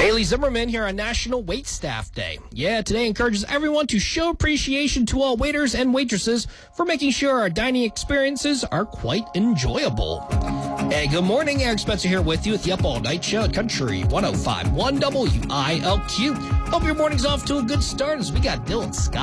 Haley Zimmerman here on National Waitstaff Day. Yeah, today encourages everyone to show appreciation to all waiters and waitresses for making sure our dining experiences are quite enjoyable. Hey, good morning. Eric Spencer here with you with the Up All Night Show at Country 105.1 WILQ. Hope your morning's off to a good start as we got Dylan Scott